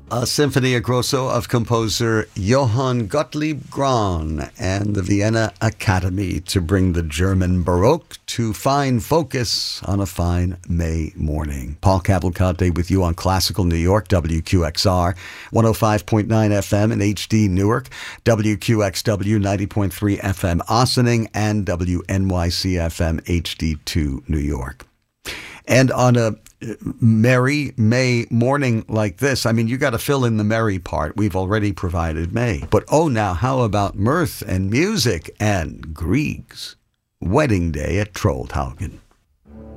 A Sinfonia Grosso of composer Johann Gottlieb Grahn and the Vienna Academy to bring the German Baroque to fine focus on a fine May morning. Paul Cavalcante with you on Classical New York, WQXR, 105.9 FM in HD Newark, WQXW 90.3 FM Ossining, and WNYC FM HD2 New York. And on a merry May morning like this, I mean, you got to fill in the merry part. We've already provided May. But now how about mirth and music and Grieg's Wedding Day at Trollhaugen?